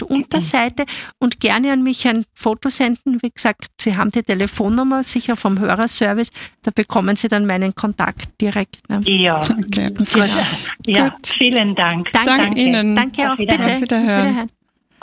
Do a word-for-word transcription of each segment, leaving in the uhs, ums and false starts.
Unterseite und gerne an mich ein Foto senden. Wie gesagt, Sie haben die Telefonnummer sicher vom Hörerservice, da bekommen Sie dann meinen Kontakt direkt. Ne? Ja, Okay. genau. Ja, Gut. vielen Dank. Danke, Danke Ihnen. Danke auch, Auf Wiederhören. bitte. Auf Wiederhören. Wiederhören.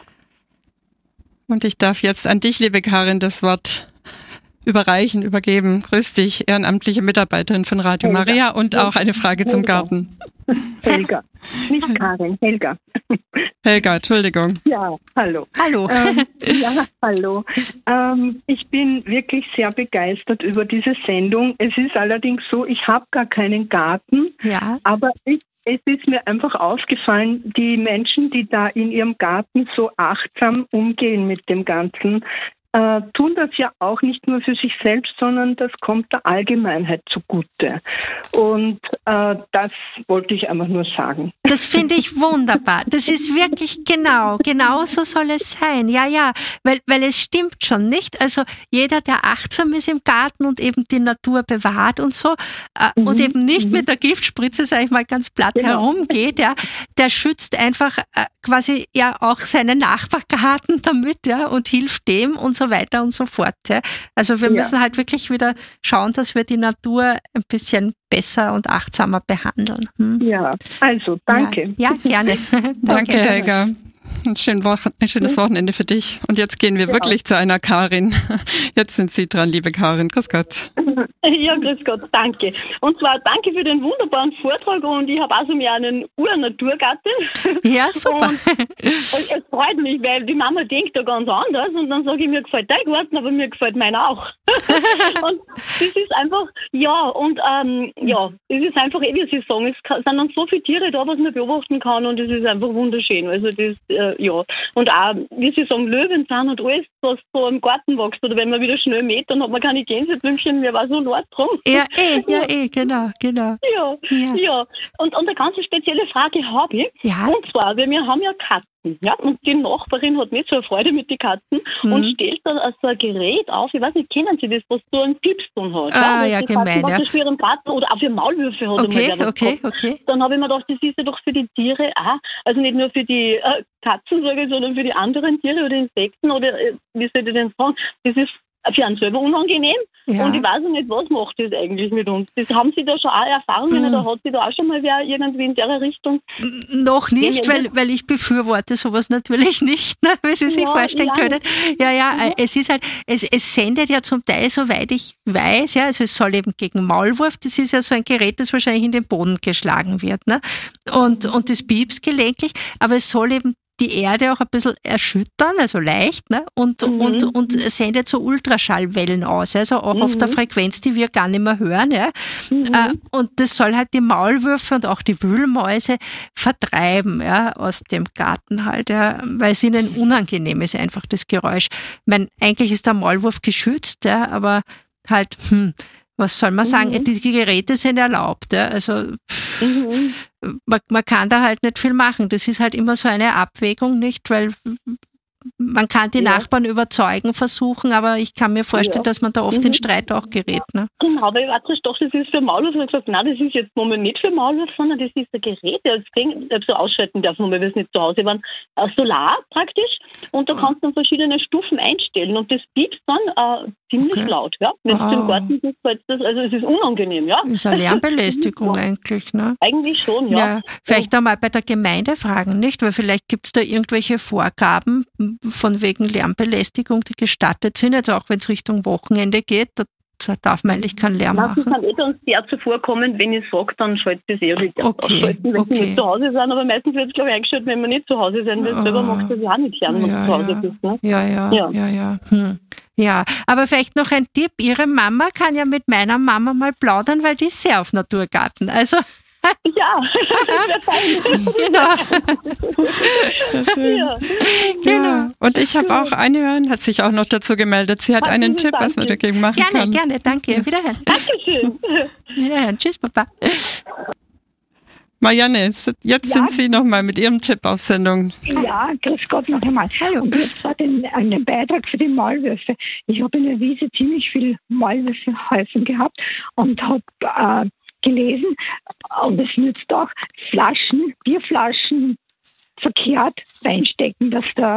Und ich darf jetzt an dich, liebe Karin, das Wort überreichen, übergeben. Grüß dich, ehrenamtliche Mitarbeiterin von Radio Helga. Maria und auch eine Frage zum Helga. Garten. Helga. Nicht Karin, Helga. Helga, Entschuldigung. Ja, hallo. Hallo. Ähm, ja, hallo. Ähm, ich bin wirklich sehr begeistert über diese Sendung. Es ist allerdings so, ich habe gar keinen Garten, Ja. aber ich, es ist mir einfach aufgefallen, die Menschen, die da in ihrem Garten so achtsam umgehen mit dem Ganzen, äh, tun das ja auch nicht nur für sich selbst, sondern das kommt der Allgemeinheit zugute. Und äh, das wollte ich einfach nur sagen. Das finde ich wunderbar. Das ist wirklich genau, genau so soll es sein. Ja, ja, weil, weil es stimmt schon, nicht? Also jeder, der achtsam ist im Garten und eben die Natur bewahrt und so äh, Mhm, und eben nicht mhm. mit der Giftspritze, sage ich mal, ganz platt Genau. herumgeht, ja, der schützt einfach äh, quasi ja auch seinen Nachbargarten damit, ja, und hilft dem und so weiter und so fort. Ja. Also wir Ja. müssen halt wirklich wieder schauen, dass wir die Natur ein bisschen besser und achtsamer behandeln. Hm? Ja, also danke. Ja, ja gerne. Danke, Helga. Ein, schön Wochen- ein schönes Wochenende für dich. Und jetzt gehen wir Ja. wirklich zu einer Karin. Jetzt sind Sie dran, liebe Karin. Grüß Gott. Ja, grüß Gott, danke. Und zwar danke für den wunderbaren Vortrag und ich habe also mir einen Ur-Naturgarten. Ja, super. Und es es freut mich, weil die Mama denkt da ganz anders und dann sage ich, mir gefällt dein Garten, aber mir gefällt meiner auch. Und das ist einfach, ja, und ähm, ja, es ist einfach, eh, wie Sie sagen, es kann- sind dann so viele Tiere da, was man beobachten kann und es ist einfach wunderschön. Also das, äh, ja. Und auch, wie Sie sagen, Löwen sind und alles, was so im Garten wächst oder wenn man wieder schnell mäht, dann hat man keine Gänseblümchen mehr, war so laut drum. Ja, eh, ja, eh, genau, genau. Ja, Ja. ja. Und, und eine ganz spezielle Frage habe ich. Ja. Und zwar, weil wir haben ja Katzen. Ja, und die Nachbarin hat nicht so eine Freude mit den Katzen Mhm. und stellt dann so ein Gerät auf. Ich weiß nicht, kennen Sie das, was so einen Piepston hat? Ah, Was ja, die Katzen gemein, ja. praktisch für ihren Garten oder auch für Maulwürfe hat Okay, einmal wer was okay, gehabt. okay. Dann habe ich mir gedacht, das ist ja doch für die Tiere auch, also nicht nur für die äh, Katzen, sage ich, sondern für die anderen Tiere oder Insekten oder äh, wie soll ich denn sagen, das ist für einen selber unangenehm Ja. und ich weiß auch nicht, was macht das eigentlich mit uns. Das, haben Sie da schon auch Erfahrungen Mhm. oder hat Sie da auch schon mal wer irgendwie in der Richtung? Noch nicht, Ja, ja, weil, weil ich befürworte sowas natürlich nicht, ne, wie Sie sich Ja, vorstellen ja. können. Ja, ja, äh, es ist halt, es, es sendet ja zum Teil, soweit ich weiß, ja, also es soll eben gegen Maulwurf, das ist ja so ein Gerät, das wahrscheinlich in den Boden geschlagen wird, ne, und, und das piepst gelegentlich, aber es soll eben die Erde auch ein bisschen erschüttern, also leicht, ne? und, Mhm. und, und sendet so Ultraschallwellen aus, also auch auf Mhm. der Frequenz, die wir gar nicht mehr hören. Ja? Mhm. Äh, und das soll halt die Maulwürfe und auch die Wühlmäuse vertreiben, ja, aus dem Garten halt, ja, weil es ihnen unangenehm ist, einfach das Geräusch. Ich meine, eigentlich ist der Maulwurf geschützt, ja, aber halt, hm, was soll man sagen, Mhm. die Geräte sind erlaubt, ja, also Mhm. man, man kann da halt nicht viel machen. Das ist halt immer so eine Abwägung, nicht? Weil man kann die Ja. Nachbarn überzeugen versuchen, aber ich kann mir vorstellen, Ja. dass man da oft Mhm. in Streit auch gerät. Ne? Genau, weil ich weiß nicht, doch, das ist für Maulwurf. Und ich habe gesagt, nein, das ist jetzt momentan nicht für Maulwurf, sondern das ist ein Gerät, das ich habe so ausschalten dürfen, weil wir es nicht zu Hause waren. Äh, Solar praktisch. Und da kannst du dann verschiedene Stufen einstellen. Und das piepst dann äh, ziemlich Okay. laut. Ja? Wenn Wow. du im Garten bist, fällt das, also es ist unangenehm, ja. Ist eine Lärmbelästigung eigentlich. Ne? Eigentlich schon, ja. Ja, vielleicht einmal bei der Gemeinde fragen, nicht? Weil vielleicht gibt es da irgendwelche Vorgaben von wegen Lärmbelästigung, die gestattet sind, also auch wenn es Richtung Wochenende geht, da, da darf man eigentlich keinen Lärm Manche machen. sind eh dann sehr zuvorkommend, wenn ich sage, dann schaltet es eh oder ich darf Okay, ausschalten, wenn okay. sie nicht zu Hause sind. Aber meistens wird es, glaube ich, eingeschaltet, wenn wir nicht zu Hause sind, weil Ah. selber magst du das ja auch nicht hören, wenn Ja, du zu Hause ja. bist. Ne? Ja, ja, ja, Ja. ja. Hm. Ja, aber vielleicht noch ein Tipp. Ihre Mama kann ja mit meiner Mama mal plaudern, weil die ist sehr auf Naturgarten. Also, Ja, das wäre fein. genau. Sehr schön. Ja. Genau. Ja. Und ich habe auch eine Hörerin, hat sich auch noch dazu gemeldet. Sie hat Ach, einen vielen Tipp, was man Dank. dagegen machen Gerne, kann. gerne, danke. Wiederhören. Dankeschön. Wiederhören. Tschüss, Papa. Marianne, s- jetzt Ja. sind Sie nochmal mit Ihrem Tipp auf Sendung. Ja, grüß Gott noch einmal. Hallo. Und jetzt war den, einen Beitrag für die Maulwürfe. Ich habe in der Wiese ziemlich viel Maulwürfehäufen gehabt und habe äh, gelesen, und es nützt auch, Flaschen, Bierflaschen verkehrt reinstecken, dass der